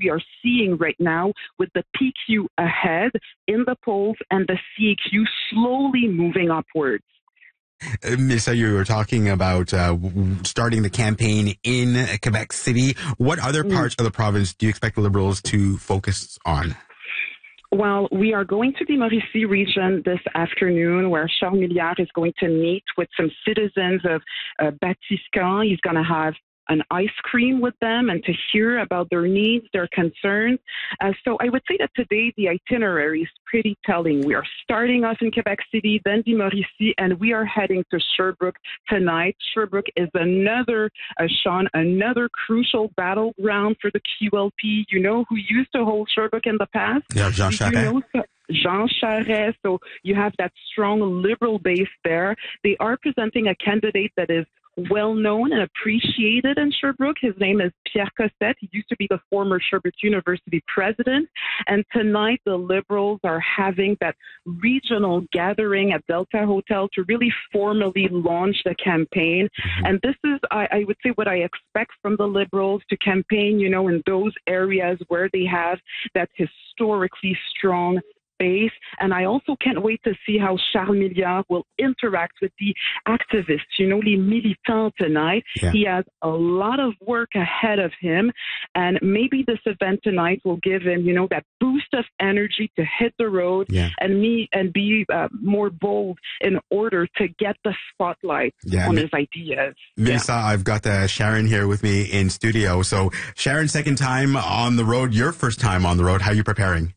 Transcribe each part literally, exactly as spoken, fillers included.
we are seeing right now with the P Q ahead in the polls and the C A Q slowly moving upwards. Melissa, you were talking about uh, starting the campaign in Quebec City. What other parts mm. of the province do you expect the Liberals to focus on? Well, we are going to the Mauricie region this afternoon where Charles Milliard is going to meet with some citizens of uh, Batiscan. He's going to have an ice cream with them and to hear about their needs, their concerns. Uh, so I would say that today the itinerary is pretty telling. We are starting off in Quebec City, then the Mauricie, and we are heading to Sherbrooke tonight. Sherbrooke is another, uh, Sean, another crucial battleground for the Q L P. You know who used to hold Sherbrooke in the past? Yeah, Jean Charest. You know, Jean Charest. So you have that strong liberal base there. They are presenting a candidate that is well known and appreciated in Sherbrooke. His name is Pierre Cossette. He used to be the former Sherbrooke University president. And tonight, the Liberals are having that regional gathering at Delta Hotel to really formally launch the campaign. Mm-hmm. And this is, I, I would say, what I expect from the Liberals to campaign, you know, in those areas where they have that historically strong base. And I also can't wait to see how Charles Milliard will interact with the activists, you know, les militants tonight. Yeah. He has a lot of work ahead of him. And maybe this event tonight will give him, you know, that boost of energy to hit the road yeah. and me and be uh, more bold in order to get the spotlight yeah. on his ideas. Melissa, yeah. I've got uh, Sharon here with me in studio. So Sharon, second time on the road, your first time on the road. How are you preparing?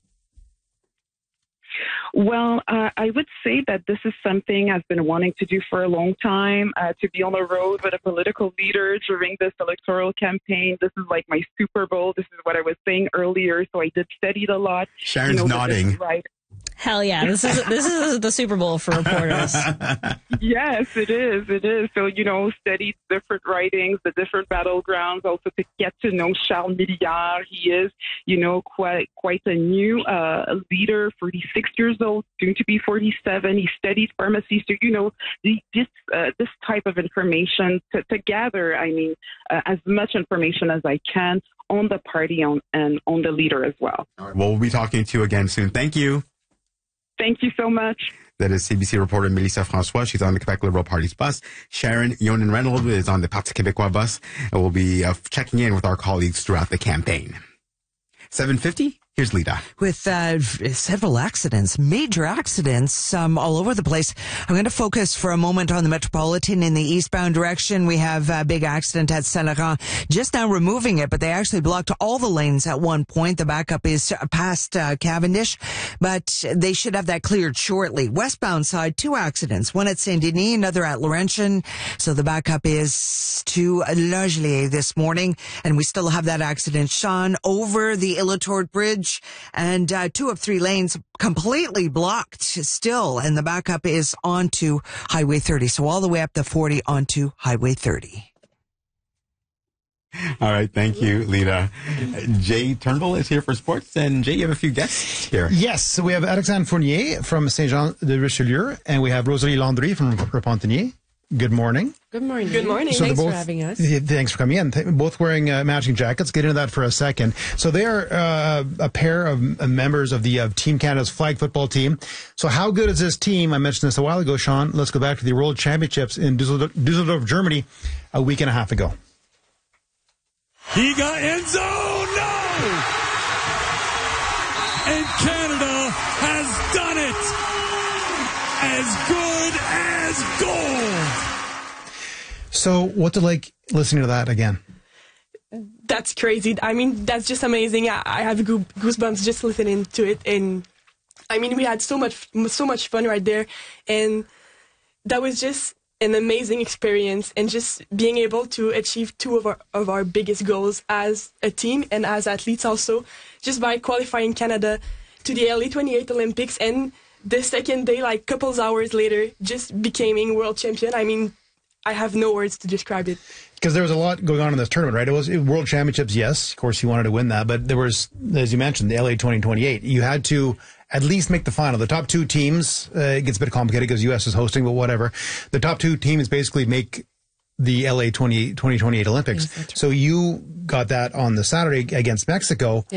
Well, uh, I would say that this is something I've been wanting to do for a long time, uh, to be on the road with a political leader during this electoral campaign. This is like my Super Bowl. This is what I was saying earlier. So I did study it a lot. Sharon's you know, nodding. Right. Hell yeah. This is this is the Super Bowl for reporters. Yes, it is. It is. So, you know, studied different writings, the different battlegrounds, also to get to know Charles Milliard. He is, you know, quite quite a new uh, leader, forty-six years old, soon to be forty-seven. He studied pharmacy. So, you know, the, this uh, this type of information to, to gather, I mean, uh, as much information as I can on the party on, and on the leader as well. All right. Well, we'll be talking to you again soon. Thank you. Thank you so much. That is C B C reporter Melissa François. She's on the Quebec Liberal Party's bus. Sharon Yonan-Reynolds is on the Parti Québécois bus. And we'll be uh, checking in with our colleagues throughout the campaign. seven fifty, here's Lita. With uh, several accidents, major accidents um, all over the place. I'm going to focus for a moment on the Metropolitan in the eastbound direction. We have a big accident at Saint-Laurent. Just now removing it, but they actually blocked all the lanes at one point. The backup is past uh, Cavendish, but they should have that cleared shortly. Westbound side, two accidents. One at Saint-Denis, another at Laurentian. So the backup is to Langelier this morning. And we still have that accident, Sean, over the Illatord Bridge. And uh, two of three lanes completely blocked still, and the backup is onto Highway thirty. So all the way up the forty onto Highway thirty. All right, thank you, Lita. Jay Turnbull is here for sports, and Jay, you have a few guests here. Yes, so we have Alexandre Fournier from Saint-Jean-de-Richelieu, and we have Rosalie Landry from Repentigny. Good morning. Good morning. Good morning. So thanks both, for having us. Thanks for coming in. Both wearing uh, matching jackets. Get into that for a second. So they are uh, a pair of uh, members of the uh, Team Canada's flag football team. So how good is this team? I mentioned this a while ago, Sean. Let's go back to the World Championships in Dusseldorf, Dusseldorf Germany, a week and a half ago. He got end zone. No! And Canada has done it. As good as gold. So what's it like listening to that again? That's crazy. I mean, that's just amazing. I, I have goosebumps just listening to it. And I mean, we had so much, so much fun right there. And that was just an amazing experience. And just being able to achieve two of our, of our biggest goals as a team and as athletes also, just by qualifying Canada to the L A twenty-eight Olympics. And the second day, like couples hours later, just becoming world champion. I mean, I have no words to describe it. Because there was a lot going on in this tournament, right? It was it, World Championships, yes. Of course, you wanted to win that. But there was, as you mentioned, the L A twenty twenty-eight. You had to at least make the final. The top two teams, uh, it gets a bit complicated because U S is hosting, but whatever. The top two teams basically make the L A twenty twenty-eight Olympics. Yes, right. So you got that on the Saturday against Mexico.